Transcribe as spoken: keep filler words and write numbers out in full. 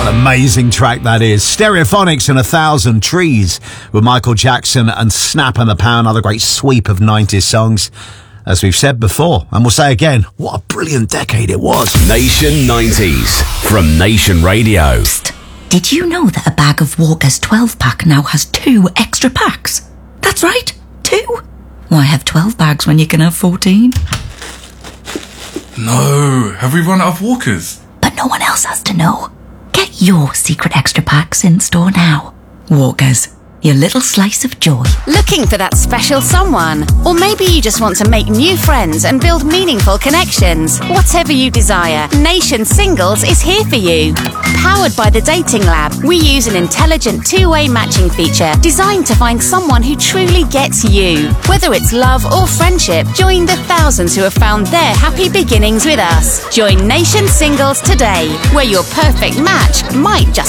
Amazing track that is. Stereophonics and A Thousand Trees with Michael Jackson and Snap and the Power, another great sweep of nineties songs. As we've said before, and we'll say again, what a brilliant decade it was. Nation nineties from Nation Radio. Psst. Did you know that a bag of Walker's twelve pack now has two extra packs? That's right, two. Why have twelve bags when you can have fourteen? No, have we run out of Walkers? But no one else has to know. Get your secret extra packs in store now. Walkers, your little slice of joy. Looking for that special someone? Or maybe you just want to make new friends and build meaningful connections. Whatever you desire, Nation Singles is here for you. Powered by the Dating Lab, we use an intelligent two-way matching feature designed to find someone who truly gets you. Whether it's love or friendship, join the thousands who have found their happy beginnings with us. Join Nation Singles today, where your perfect match might just